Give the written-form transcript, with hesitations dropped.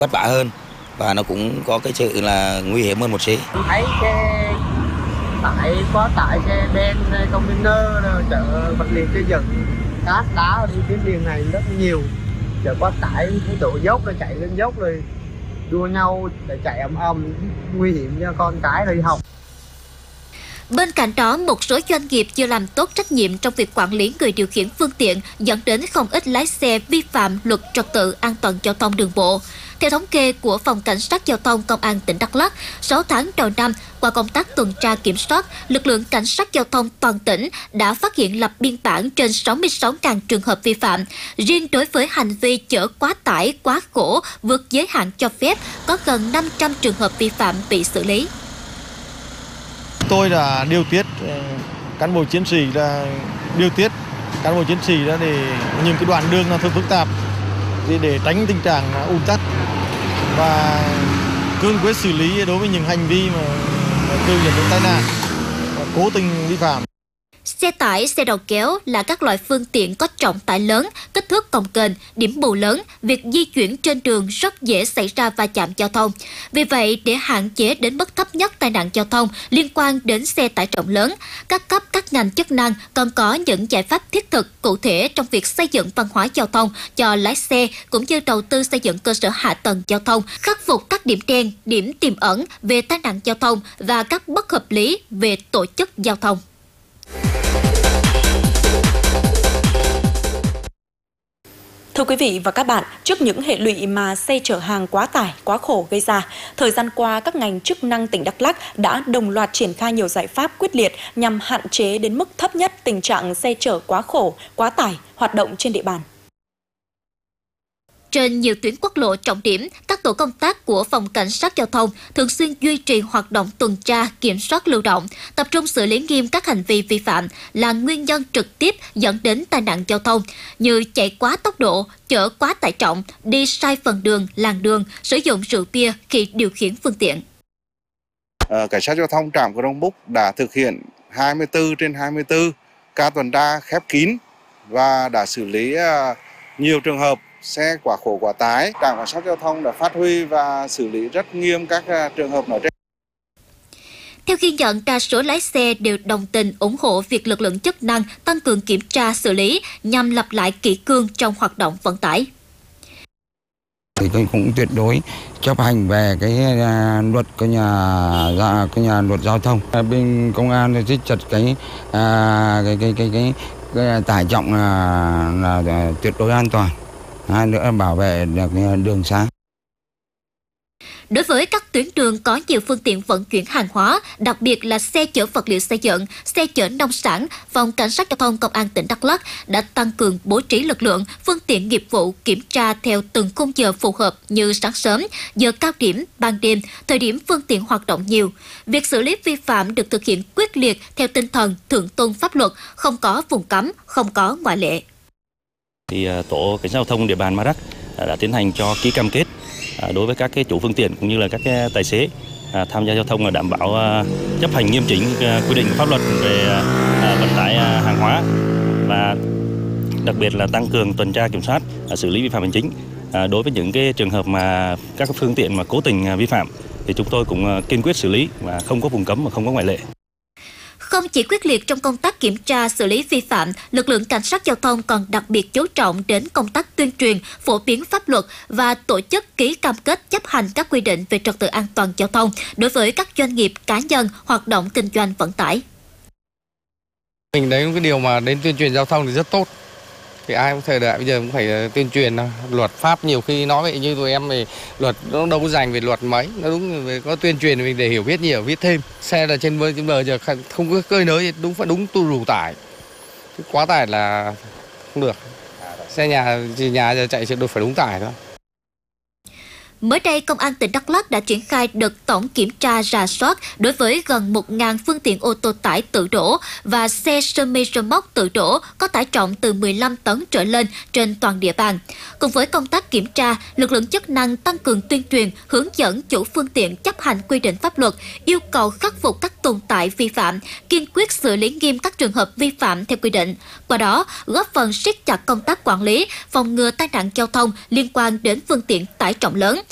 vất vả hơn và nó cũng có cái sự là nguy hiểm hơn một xí. Thấy xe tải quá tải, xe ben, xe container chở vật liệu xây dựng, cát đá đi tuyến đường này rất nhiều, chở quá tải, cái độ dốc nó chạy lên dốc rồi đua nhau để chạy ầm nguy hiểm cho con cái đi học. Bên cạnh đó, một số doanh nghiệp chưa làm tốt trách nhiệm trong việc quản lý người điều khiển phương tiện, dẫn đến không ít lái xe vi phạm luật trật tự an toàn giao thông đường bộ. Theo thống kê của Phòng Cảnh sát Giao thông Công an tỉnh Đắk Lắk, 6 tháng đầu năm, qua công tác tuần tra kiểm soát, lực lượng Cảnh sát Giao thông toàn tỉnh đã phát hiện lập biên bản trên 66.000 trường hợp vi phạm. Riêng đối với hành vi chở quá tải, quá khổ, vượt giới hạn cho phép, có gần 500 trường hợp vi phạm bị xử lý. Tôi đã điều tiết cán bộ chiến sĩ ra để những cái đoạn đường nó thường phức tạp để tránh tình trạng ùn tắc và cương quyết xử lý đối với những hành vi mà gây dẫn đến tai nạn và cố tình vi phạm. Xe tải, xe đầu kéo là các loại phương tiện có trọng tải lớn, kích thước cồng kềnh, điểm bù lớn, việc di chuyển trên đường rất dễ xảy ra va chạm giao thông. Vì vậy, để hạn chế đến mức thấp nhất tai nạn giao thông liên quan đến xe tải trọng lớn, các cấp các ngành chức năng cần có những giải pháp thiết thực, cụ thể trong việc xây dựng văn hóa giao thông cho lái xe cũng như đầu tư xây dựng cơ sở hạ tầng giao thông, khắc phục các điểm đen, điểm tiềm ẩn về tai nạn giao thông và các bất hợp lý về tổ chức giao thông. Thưa quý vị và các bạn, trước những hệ lụy mà xe chở hàng quá tải, quá khổ gây ra, thời gian qua các ngành chức năng tỉnh Đắk Lắk đã đồng loạt triển khai nhiều giải pháp quyết liệt nhằm hạn chế đến mức thấp nhất tình trạng xe chở quá khổ, quá tải hoạt động trên địa bàn. Trên nhiều tuyến quốc lộ trọng điểm, các tổ công tác của Phòng Cảnh sát Giao thông thường xuyên duy trì hoạt động tuần tra, kiểm soát lưu động, tập trung xử lý nghiêm các hành vi vi phạm là nguyên nhân trực tiếp dẫn đến tai nạn giao thông như chạy quá tốc độ, chở quá tải trọng, đi sai phần đường, làn đường, sử dụng rượu bia khi điều khiển phương tiện. Cảnh sát Giao thông trạm Crong Búc đã thực hiện 24/24 ca tuần tra khép kín và đã xử lý nhiều trường hợp xe quá khổ quá tải. Trạm Cảnh sát Giao thông đã phát huy và xử lý rất nghiêm các trường hợp nói trên. Theo ghi nhận, đa số lái xe đều đồng tình ủng hộ việc lực lượng chức năng tăng cường kiểm tra xử lý nhằm lập lại kỷ cương trong hoạt động vận tải. Thì tôi cũng tuyệt đối chấp hành về cái luật luật giao thông. Bên công an siết chặt cái tải trọng là tuyệt đối an toàn. Hai nữa là bảo vệ được đường xá. Đối với các tuyến đường có nhiều phương tiện vận chuyển hàng hóa, đặc biệt là xe chở vật liệu xây dựng, xe chở nông sản, Phòng Cảnh sát Giao thông Công an tỉnh Đắk Lắk đã tăng cường bố trí lực lượng, phương tiện nghiệp vụ kiểm tra theo từng khung giờ phù hợp như sáng sớm, giờ cao điểm, ban đêm, thời điểm phương tiện hoạt động nhiều. Việc xử lý vi phạm được thực hiện quyết liệt theo tinh thần thượng tôn pháp luật, không có vùng cấm, không có ngoại lệ. Thì tổ cảnh sát giao thông địa bàn Ma Rắc đã tiến hành cho ký cam kết đối với các chủ phương tiện cũng như là các tài xế tham gia giao thông là đảm bảo chấp hành nghiêm chỉnh quy định pháp luật về vận tải hàng hóa và đặc biệt là tăng cường tuần tra kiểm soát, xử lý vi phạm hành chính. Đối với những cái trường hợp mà các phương tiện mà cố tình vi phạm thì chúng tôi cũng kiên quyết xử lý và không có vùng cấm và không có ngoại lệ. Không chỉ quyết liệt trong công tác kiểm tra, xử lý vi phạm, lực lượng cảnh sát giao thông còn đặc biệt chú trọng đến công tác tuyên truyền, phổ biến pháp luật và tổ chức ký cam kết chấp hành các quy định về trật tự an toàn giao thông đối với các doanh nghiệp, cá nhân hoạt động kinh doanh vận tải. Mình đấy cái điều mà đến tuyên truyền giao thông thì rất tốt. Thì ai cũng thời đại bây giờ cũng phải tuyên truyền luật pháp, nhiều khi nói vậy như tụi em về luật nó đâu có dành về luật mấy, nó đúng về có tuyên truyền mình để hiểu biết nhiều, biết thêm. Xe là trên bờ giờ không có cơi nới thì phải đúng đủ tải, quá tải là không được. Xe nhà giờ chạy được phải đúng tải thôi. Mới đây, Công an tỉnh Đắk Lắk đã triển khai đợt tổng kiểm tra rà soát đối với gần 1.000 phương tiện ô tô tải tự đổ và xe semi-rơ móc tự đổ có tải trọng từ 15 tấn trở lên trên toàn địa bàn. Cùng với công tác kiểm tra, lực lượng chức năng tăng cường tuyên truyền, hướng dẫn chủ phương tiện chấp hành quy định pháp luật, yêu cầu khắc phục các tồn tại vi phạm, kiên quyết xử lý nghiêm các trường hợp vi phạm theo quy định. Qua đó, góp phần siết chặt công tác quản lý, phòng ngừa tai nạn giao thông liên quan đến phương tiện tải trọng lớn.